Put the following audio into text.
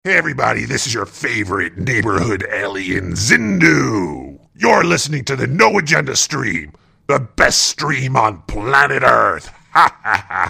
Hey everybody, this is your favorite neighborhood alien, Zindu. You're listening to the No Agenda stream, the best stream on planet Earth. Ha ha ha